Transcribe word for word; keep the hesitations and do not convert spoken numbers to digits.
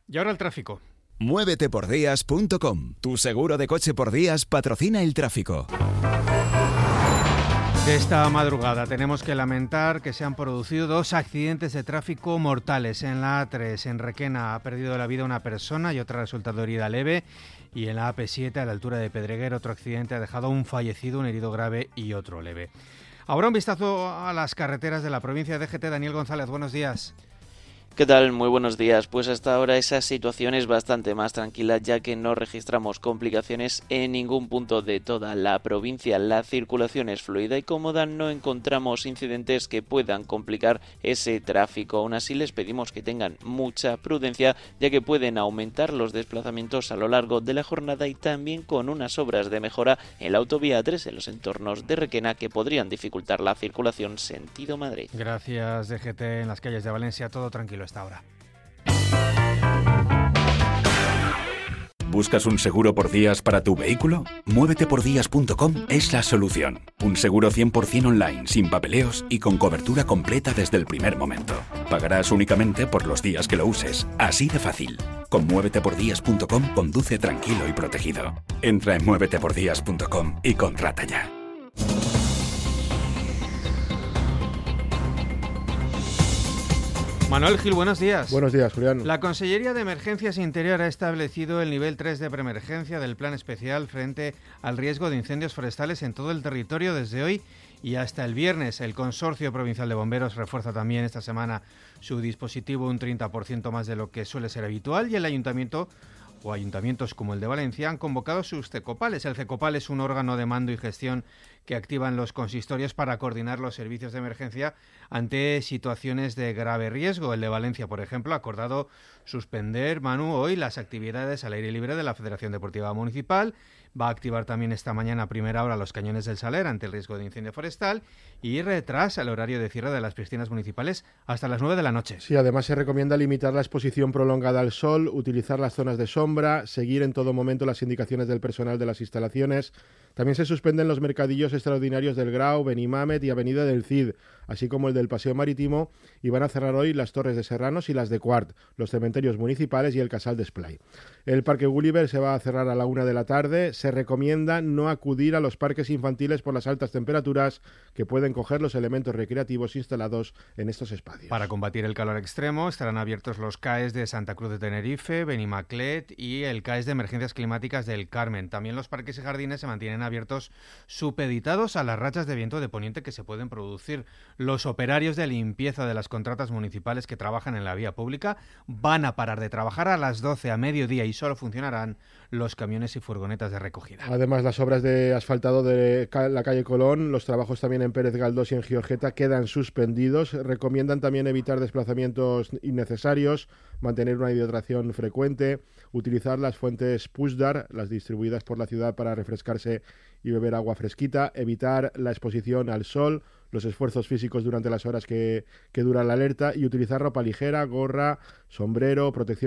Y ahora el tráfico. muévete por días punto com. Tu seguro de coche por días patrocina el tráfico. De esta madrugada tenemos que lamentar que se han producido dos accidentes de tráfico mortales. En la A tres, en Requena, ha perdido la vida una persona y otra ha resultado herida leve. Y en la A P siete, a la altura de Pedreguer, otro accidente ha dejado un fallecido, un herido grave y otro leve. Ahora un vistazo a las carreteras de la provincia de G T. Daniel González, buenos días. ¿Qué tal? Muy buenos días. Pues hasta ahora esa situación es bastante más tranquila, ya que no registramos complicaciones en ningún punto de toda la provincia. La circulación es fluida y cómoda, no encontramos incidentes que puedan complicar ese tráfico. Aún así les pedimos que tengan mucha prudencia, ya que pueden aumentar los desplazamientos a lo largo de la jornada y también con unas obras de mejora en la autovía A tres en los entornos de Requena que podrían dificultar la circulación sentido Madrid. Gracias, D G T. En las calles de Valencia todo tranquilo hasta ahora. ¿Buscas un seguro por días para tu vehículo? muévete por días punto com es la solución. Un seguro cien por ciento online, sin papeleos y con cobertura completa desde el primer momento. Pagarás únicamente por los días que lo uses. Así de fácil. Con muévete por días punto com conduce tranquilo y protegido. Entra en muévete por días punto com y contrata ya. Manuel Gil, buenos días. Buenos días, Julián. La Consellería de Emergencias Interior ha establecido el nivel tres de preemergencia del Plan Especial frente al riesgo de incendios forestales en todo el territorio desde hoy y hasta el viernes. El Consorcio Provincial de Bomberos refuerza también esta semana su dispositivo un treinta por ciento más de lo que suele ser habitual y el Ayuntamiento o ayuntamientos como el de Valencia han convocado sus CECOPALes. El CECOPAL es un órgano de mando y gestión que activan los consistorios para coordinar los servicios de emergencia ante situaciones de grave riesgo. El de Valencia, por ejemplo, ha acordado suspender, Manu, hoy las actividades al aire libre de la Federación Deportiva Municipal. Va a activar también esta mañana a primera hora los cañones del Saler ante el riesgo de incendio forestal y retrasa el horario de cierre de las piscinas municipales hasta las nueve de la noche. Sí, además se recomienda limitar la exposición prolongada al sol, utilizar las zonas de sombra, seguir en todo momento las indicaciones del personal de las instalaciones. También se suspenden los mercadillos extraordinarios del Grau, Benimamet y Avenida del Cid, así como el del Paseo Marítimo, y van a cerrar hoy las Torres de Serranos y las de Quart, los cementerios municipales y el Casal d'Esplai. El Parque Gulliver se va a cerrar a la una de la tarde. Se recomienda no acudir a los parques infantiles por las altas temperaturas que pueden coger los elementos recreativos instalados en estos espacios. Para combatir el calor extremo estarán abiertos los C A Es de Santa Cruz de Tenerife, Benimaclet y el C A Es de Emergencias Climáticas del Carmen. También los parques y jardines se mantienen abiertos supeditados a las rachas de viento de poniente que se pueden producir. Los operarios de limpieza de las contratas municipales que trabajan en la vía pública van a parar de trabajar a las doce a mediodía y solo funcionarán los camiones y furgonetas de recogida. Además, las obras de asfaltado de la calle Colón, los trabajos también en Pérez Galdós y en Giorgeta quedan suspendidos. Recomiendan también evitar desplazamientos innecesarios, mantener una hidratación frecuente, utilizar las fuentes Pusdar, las distribuidas por la ciudad para refrescarse y beber agua fresquita, evitar la exposición al sol, los esfuerzos físicos durante las horas que, que dura la alerta y utilizar ropa ligera, gorra, sombrero, protección